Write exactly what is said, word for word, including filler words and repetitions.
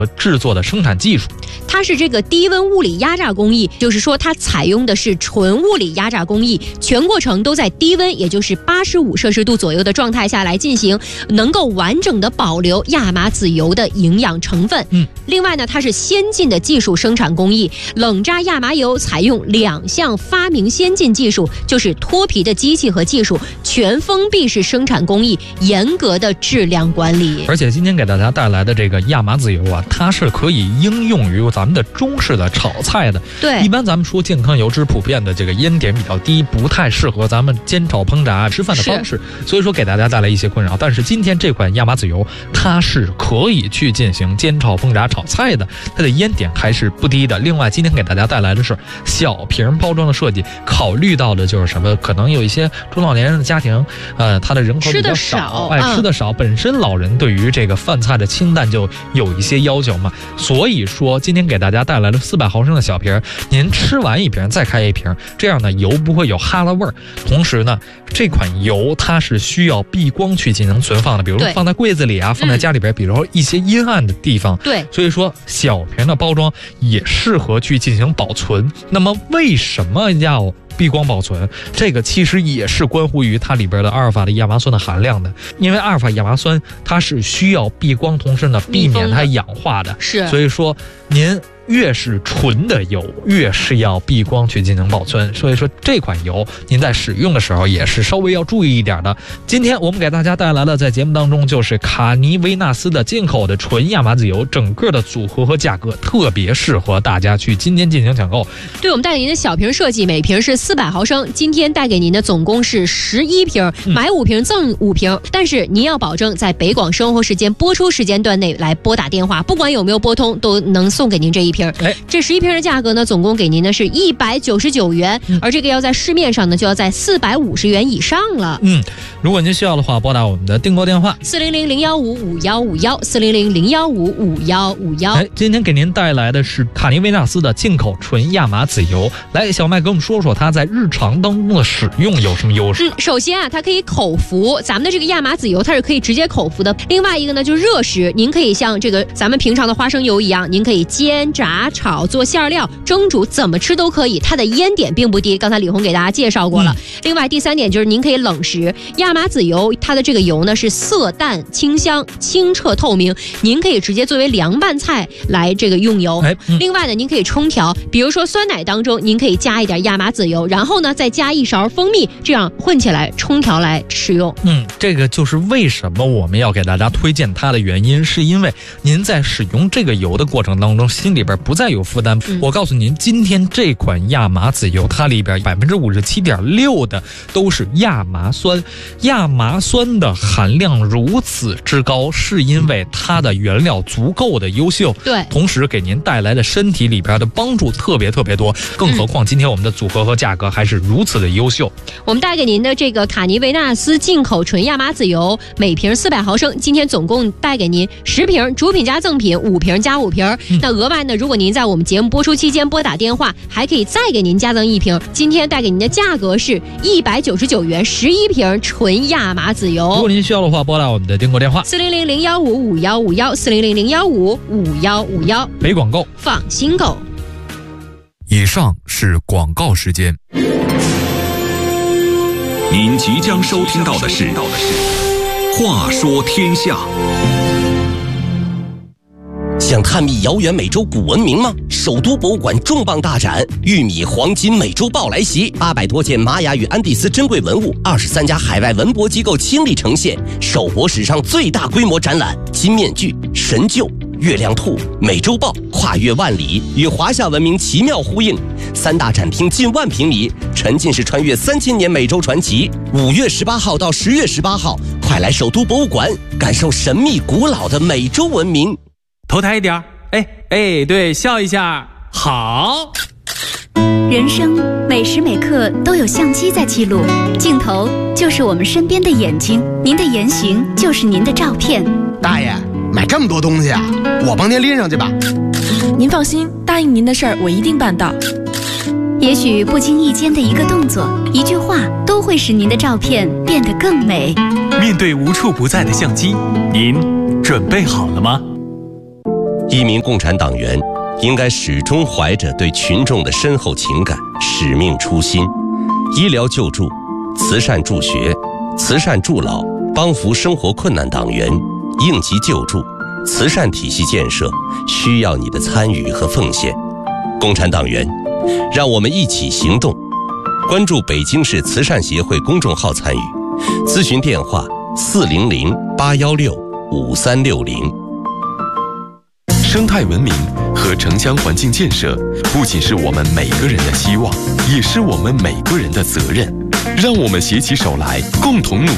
制作的生产技术。 它是这个低温物理压榨工艺，就是说它采用的是纯物理压榨工艺，全过程都在低温，也就是八十五摄氏度左右的状态下来进行，能够完整的保留亚麻籽油的营养成分。 嗯， 另外呢，它是先进的技术生产工艺，冷榨亚麻油采用两项发明先进技术，就是脱皮的机器和技术，全封闭式生产工艺，严格的质量管理。 而且今天给大家带来的这个亚麻籽油啊，它是可以应用于咱们的中式的炒菜的。 对， 一般咱们说健康油脂普遍的这个烟点比较低，不太适合咱们煎炒烹炸吃饭的方式，所以说给大家带来一些困扰。但是今天这款亚麻籽油，它是可以去进行煎炒烹炸炒菜的，它的烟点还是不低的。另外今天给大家带来的是小瓶包装的设计，考虑到的就是什么，可能有一些中老年人的家庭，呃，他的人口比较少，哎， 嗯、 吃的少，本身老人对于这个饭菜的清淡就有一些要求嘛，所以说今天给大家带来了四百毫升的小瓶，您吃完一瓶再开一瓶，这样呢油不会有哈喇味儿。同时呢，这款油它是需要避光去进行存放的，比如说放在柜子里啊，放在家里边，比如说一些阴暗的地方。 对， 所以说小瓶的包装也适合去进行保存。那么为什么要避光保存？这个其实也是关乎于它里边的阿尔法的亚麻酸的含量的，因为阿尔法亚麻酸它是需要避光，同时呢避免它氧化的。 是， 所以说您越是纯的油，越是要避光去进行保存。所以说这款油您在使用的时候也是稍微要注意一点的。今天我们给大家带来了在节目当中就是卡尼维纳斯的进口的纯亚麻籽油，整个的组合和价格特别适合大家去今天进行抢购。 对，我们带给您的小瓶设计，每瓶是四百毫升，今天带给您的总共是十一瓶，买五瓶赠五瓶。但是您要保证在北广生活时间播出时间段内来拨打电话，不管有没有拨通，都能送给您这一瓶。 哎， 这十一瓶的价格呢，总共给您的是一百九十九元，嗯，而这个要在市面上呢，就要在四百五十元以上了。 嗯，如果您需要的话，拨打我们的订购电话四零零零幺五五幺五幺四零零零幺五五幺五幺。 哎，今天给您带来的是卡尼维纳斯的进口纯亚麻籽油。来，小麦跟我们说说它在日常当中的使用有什么优势？ 嗯，首先啊，它可以口服，咱们的这个亚麻籽油它是可以直接口服的。另外一个呢，就是热食，您可以像这个咱们平常的花生油一样，您可以煎、炸、炒、做馅料、蒸煮，怎么吃都可以。它的烟点并不低，刚才李红给大家介绍过了。嗯、另外第三点就是您可以冷食，亚麻籽油它的这个油呢是色淡清香、清澈透明，您可以直接作为凉拌菜来这个用油。哎嗯、另外呢，您可以冲调，比如说酸奶当中，您可以加一点亚麻籽油，然后呢再加一勺蜂蜜，这样混起来冲调来使用。 嗯，这个就是为什么我们要给大家推荐它的原因，是因为您在使用这个油的过程当中，心里边不再有负担。嗯、我告诉您，今天这款亚麻籽油，它里边百分之五十七点六的都是亚麻酸，亚麻酸的含量如此之高，是因为它的原料足够的优秀， 对， 同时给您带来的身体里边的帮助特别特别多，更何况今天我们的组合和价格还是如此的优秀。 嗯、我们带给您的这个卡尼维纳斯进口纯亚麻籽油，每瓶四百毫升，今天总共带给您十瓶，主品加赠品五瓶加五瓶。嗯、那额外呢，如果您在我们节目播出期间拨打电话，还可以再给您加赠一瓶。今天带给您的价格是一百九十九元，十一瓶纯亚麻籽油。 如果您需要的话，拨打我们的订购电话四零零零幺五五幺五幺四零零零幺五五幺五幺。 北广购， 放心购。 以上是广告时间。 您即将收听到的是《话说天下》。 想探秘遥远美洲古文明吗？首都博物馆重磅大展“玉米黄金美洲豹”来袭，八百多件玛雅与安第斯珍贵文物，二十三家海外文博机构倾力呈现，首博史上最大规模展览。金面具、神鹫、月亮兔、美洲豹跨越万里，与华夏文明奇妙呼应。三大展厅近万平米，沉浸式穿越三千年美洲传奇。五月十八号到十月十八号，快来首都博物馆感受神秘古老的美洲文明。 头抬一点，哎哎，对，笑一下，好。 人生每时每刻都有相机在记录，镜头就是我们身边的眼睛，您的言行就是您的照片。 大爷，买这么多东西啊，我帮您拎上去吧。 您放心，答应您的事儿我一定办到。 也许不经意间的一个动作、一句话，都会使您的照片变得更美。 面对无处不在的相机，您准备好了吗？ 一名共产党员应该始终怀着对群众的深厚情感、使命初心。医疗救助、慈善助学、慈善助老、帮扶生活困难党员、应急救助、慈善体系建设需要你的参与和奉献。共产党员，让我们一起行动。关注北京市慈善协会公众号参与，咨询电话四零零八幺六五三六零。 生态文明和城乡环境建设不仅是我们每个人的希望，也是我们每个人的责任。让我们携起手来，共同努